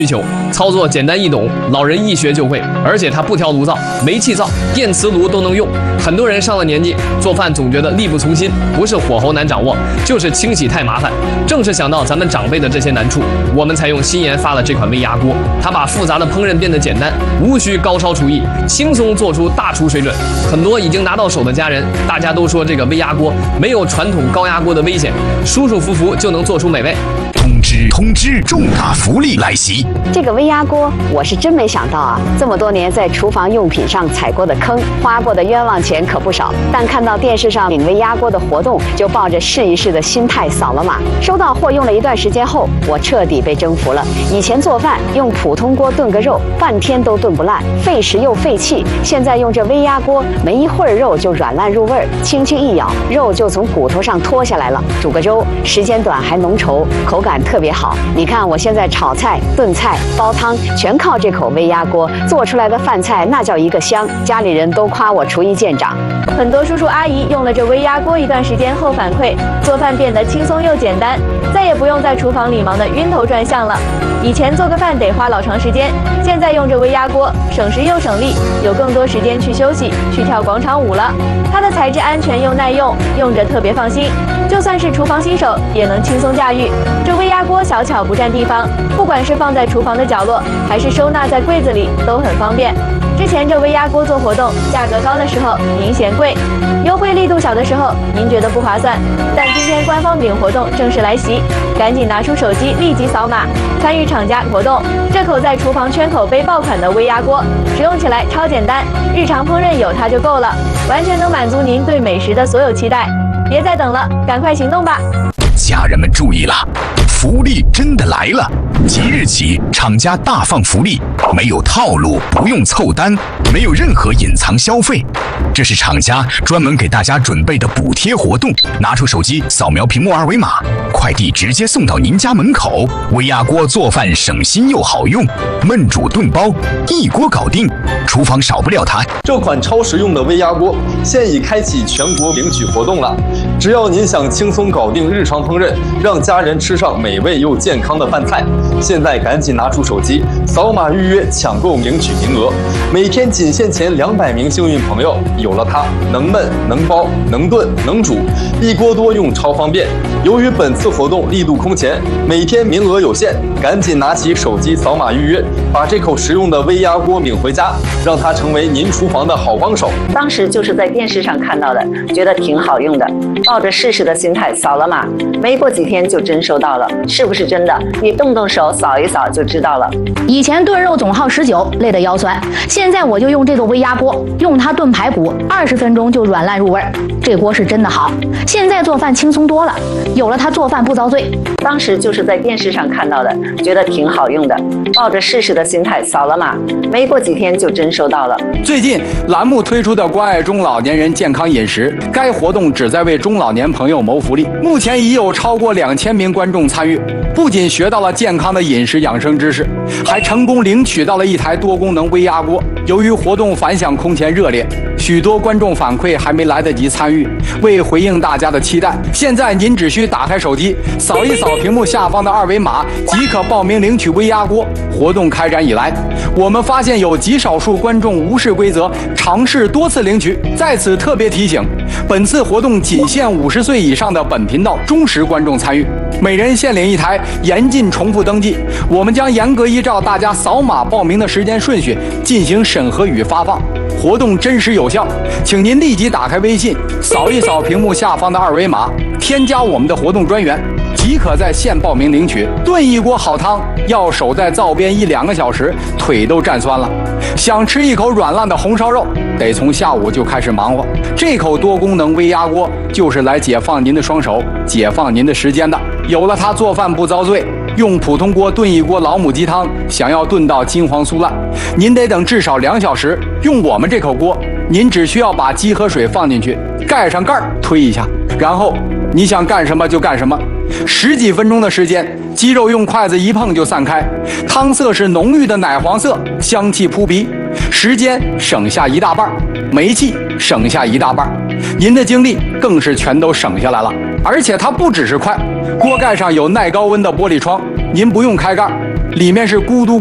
需求，操作简单易懂，老人一学就会，而且它不挑炉灶、煤气灶、电磁炉都能用。很多人上了年纪，做饭总觉得力不从心，不是火候难掌握，就是清洗太麻烦。正是想到咱们长辈的这些难处，我们才用新研发了这款微压锅。它把复杂的烹饪变得简单，无需高烧厨艺，轻松做出大厨水准。很多已经拿到手的家人，大家都说这个微压锅没有传统高压锅的危险，舒舒服服就能做出美味。 通知，重大福利来袭！ 这个微压锅，我是真没想到啊！这么多年在厨房用品上踩过的坑，花过的冤枉钱可不少。但看到电视上领微压锅的活动，就抱着试一试的心态扫了码。收到货用了一段时间后，我彻底被征服了。以前做饭用普通锅炖个肉，半天都炖不烂，费时又费气。现在用这微压锅，没一会儿肉就软烂入味儿，轻轻一咬，肉就从骨头上脱下来了。煮个粥，时间短还浓稠，口感特别好。你看我现在炒菜、炖菜、煲汤，全靠这口微压锅做出来的饭菜，那叫一个香。家里人都夸我厨艺见长。 很多叔叔阿姨用了这微压锅一段时间后反馈，做饭变得轻松又简单，再也不用在厨房里忙得晕头转向了。以前做个饭得花老长时间，现在用这微压锅省时又省力，有更多时间去休息、去跳广场舞了。它的材质安全又耐用，用着特别放心，就算是厨房新手也能轻松驾驭。这微压锅小巧不占地方，不管是放在厨房的角落，还是收纳在柜子里，都很方便。之前这微压锅做活动，价格高的时候您嫌贵，优惠力度小的时候您觉得不划算。但今天官方领活动正式来袭，赶紧拿出手机立即扫码参与厂家活动。这口在厨房圈口碑爆款的微压锅，使用起来超简单，日常烹饪有它就够了，完全能满足您对美食的所有期待。别再等了，赶快行动吧！ 家人们注意了，福利真的来了！即日起，厂家大放福利，没有套路，不用凑单，没有任何隐藏消费。这是厂家专门给大家准备的补贴活动，拿出手机扫描屏幕二维码，快递直接送到您家门口。微压锅做饭省心又好用，焖煮炖煲一锅搞定，厨房少不了它。 这款超实用的微压锅现已开启全国领取活动了，只要您想轻松搞定日常烹饪，让家人吃上美味又健康的饭菜，现在赶紧拿出手机扫码预约抢购领取名额，每天仅限前200名幸运朋友。有了它，能焖能煲能炖能煮，一锅多用超方便。由于本次活动力度空前，每天名额有限，赶紧拿起手机扫码预约，把这口实用的微压锅领回家，让它成为您厨房的好帮手。 当时就是在电视上看到的，觉得挺好用的，抱着试试的心态扫了码，没过几天就真收到了。是不是真的？你动动手扫一扫就知道了。 以前炖肉总耗时久，累得腰酸，现在我就用这个微压锅，用它炖排骨，20分钟就软烂入味儿。这锅是真的好，现在做饭轻松多了，有了它做饭不遭罪。 当时就是在电视上看到的，觉得挺好用的，抱着试试的心态扫了码，没过几天就真收到了。 最近栏目推出的关爱中老年人健康饮食，该活动旨在为中老年朋友谋福利，目前已有超过2000名观众参与，不仅学到了健康的饮食养生知识，还成功领取到了一台多功能微压锅。由于活动反响空前热烈，许多观众反馈还没来得及参与。为回应大家的期待，现在您只需打开手机，扫一扫屏幕下方的二维码，即可报名领取微压锅。活动开展以来，我们发现有极少数观众无视规则，尝试多次领取。在此特别提醒，本次活动仅限50岁以上的本频道忠实观众参与，每人限领一台，严禁重复登记。我们将严格依照大家扫码报名的时间顺序进行审核与发放，活动真实有效，请您立即打开微信，扫一扫屏幕下方的二维码，添加我们的活动专员，即可在线报名领取。炖一锅好汤，要守在灶边1-2个小时，腿都站酸了。想吃一口软烂的红烧肉，得从下午就开始忙活。这口多功能微压锅就是来解放您的双手，解放您的时间的。有了它，做饭不遭罪。用普通锅炖一锅老母鸡汤，想要炖到金黄酥烂，您得等至少2小时。用我们这口锅，您只需要把鸡和水放进去，盖上盖儿，推一下，然后你想干什么就干什么。10几分钟的时间，鸡肉用筷子一碰就散开，汤色是浓郁的奶黄色，香气扑鼻，时间省下一大半，煤气省下一大半，您的精力更是全都省下来了。而且它不只是快，锅盖上有耐高温的玻璃窗，您不用开盖， 里面是咕嘟